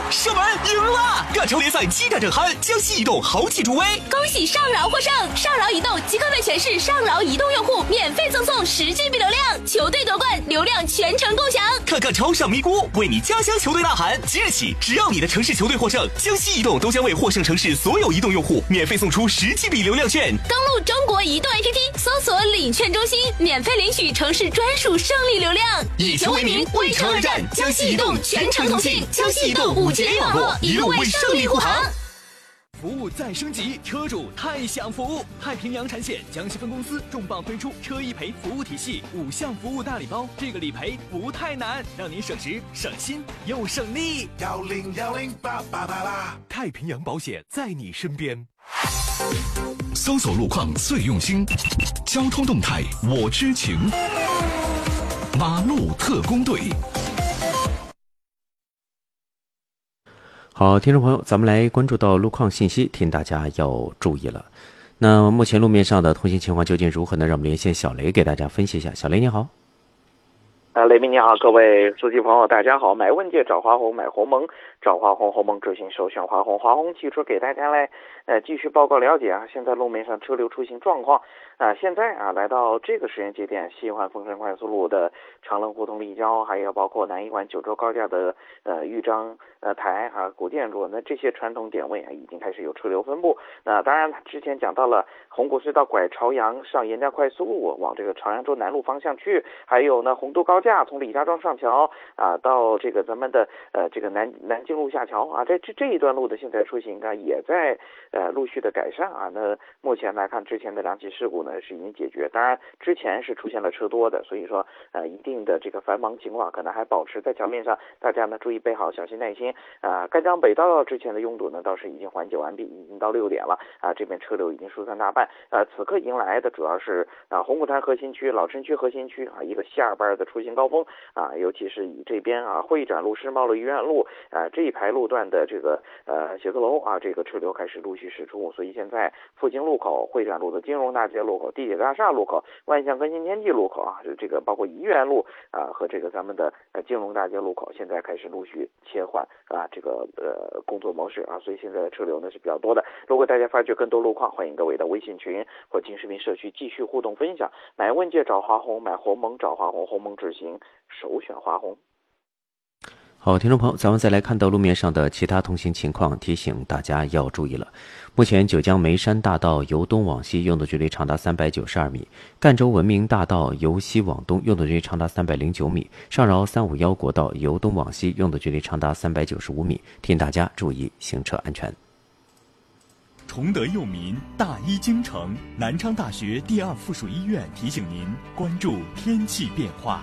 射门赢了！各球联赛激战正酣，江西移动豪气助威， 恭喜上饶获胜！上饶移动即刻为全市上饶移动用户免费赠送10GB 流量，球队夺冠，流量全程共享。 看看超上咪咕，为你家乡球队呐喊！即日起，只要你的城市球队获胜，江西移动都将为获胜城市所有移动用户免费送出10GB 流量券。 登录中国移动 APP， 搜索领券中心，免费领取城市专属胜利流量。 以球为名，为城而战，江西移动全程同信，江西移动5G 联网络，一路为胜利护航。 服务再升级，车主太享福！太平洋产险江西分公司重磅推出车一赔服务体系，5项服务大礼包，这个理赔不太难，让您省时省心又省力。 1010888， 太平洋保险在你身边。 搜索路况最用心，交通动态我知情。马路特工队。 好，听众朋友，咱们来关注到路况信息，提醒大家要注意了。那目前路面上的通行情况究竟如何呢？让我们连线小雷给大家分析一下。小雷你好。 雷鸣你好，各位司机朋友大家好。买问界找华虹，买鸿蒙找华虹，鸿蒙执行首选华虹。华虹汽车给大家来继续报告了解啊，现在路面上车流出行状况现在来到这个时间节点，西环凤山快速路的长乐胡同立交，还有包括南一环九州高架的豫章台古建筑，那这些传统点位已经开始有车流分布。那当然之前讲到了红谷隧道拐朝阳上沿江快速路往这个朝阳州南路方向去，还有呢洪都高架从李家庄上桥到这个咱们的这个南京路下桥这一段路的现在出行也在陆续的改善那目前来看，之前的2起事故呢是已经解决，当然之前是出现了车多的，所以说一定的这个繁忙情况可能还保持在桥面上，大家呢注意备好，小心耐心赣江北道之前的拥堵呢倒是已经缓解完毕，已经到6点了这边车流已经疏散大半此刻迎来的主要是红谷滩核心区、老城区核心区一个下班的出行高峰尤其是以这边会展路、世贸路、医院路这一排路段的这个写字楼这个车流开始陆续释出，所以现在复兴路口、会展路的金融大街路口、地铁大厦路口、万象更新天地路口这个包括医院路和这个咱们的金融大街路口，现在开始陆续切换这个工作模式所以现在的车流呢是比较多的。如果大家发觉更多路况，欢迎各位的微信群或金视频社区继续互动分享。买问界找华虹，买鸿蒙找华虹，鸿蒙执行首选华虹。 好，听众朋友，咱们再来看到路面上的其他通行情况，提醒大家要注意了。目前九江眉山大道由东往西拥堵距离长达392米，赣州文明大道由西往东拥堵距离长达309米，上饶351国道由东往西拥堵距离长达395米，提醒大家注意行车安全。 崇德佑民，大医精诚，南昌大学第2附属医院提醒您关注天气变化。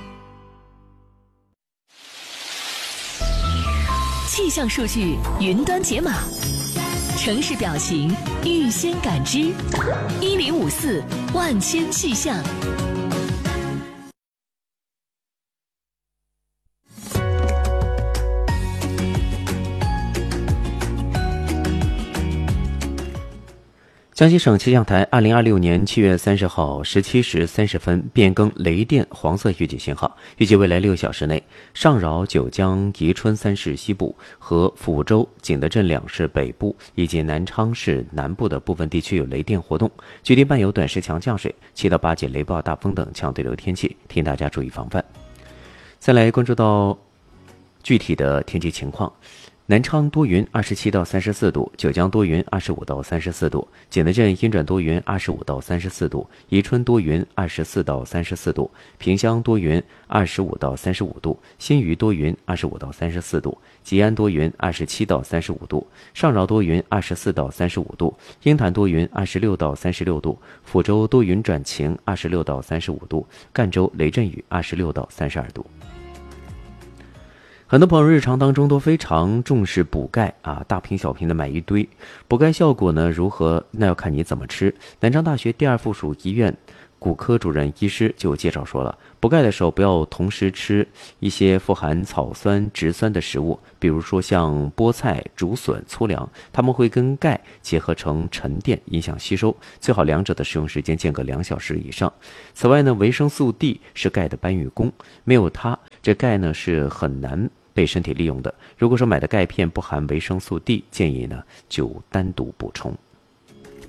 气象数据云端解码，城市表情预先感知，1054万千气象。 江西省气象台2026年7月30号17时30分变更雷电黄色预警信号，预计未来6小时内，上饶、九江、宜春3市西部和抚州、景德镇2市北部以及南昌市南部的部分地区有雷电活动，局地伴有短时强降水、7到8级雷暴、大风等强对流天气，提醒大家注意防范。再来关注到具体的天气情况。南昌多云27到34度，九江多云25到34度，景德镇阴转多云25到34度，宜春多云24到34度，萍乡多云25到35度，新余多云25到34度，吉安多云27到35度，上饶多云24到35度，鹰潭多云26到36度，抚州多云转晴26到35度，赣州雷阵雨26到32度。很多朋友日常当中都非常重视补钙大瓶小瓶的买一堆，补钙效果呢如何？那要看你怎么吃。南昌大学第2附属医院骨科主任医师就介绍说了，补钙的时候不要同时吃一些富含草酸、植酸的食物，比如说像菠菜、竹笋、粗粮，它们会跟钙结合成沉淀，影响吸收，最好两者的使用时间间隔2小时以上。此外呢，维生素 D 是钙的搬运工，没有它，这钙呢是很难被身体利用的。如果说买的钙片不含维生素 D， 建议呢就单独补充。